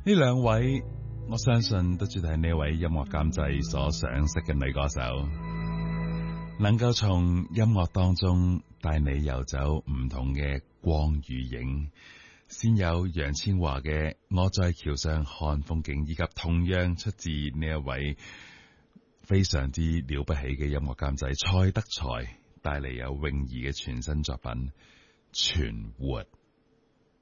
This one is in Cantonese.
呢兩位，我相信都絕對係呢位音樂監製所賞識嘅女歌手，能夠從音樂當中帶你遊走唔同嘅光與影。先有楊千嬅嘅《我在橋上看風景》，以及同樣出自呢一位非常之了不起嘅音樂監製蔡德才帶嚟有泳兒嘅全新作品《存活》。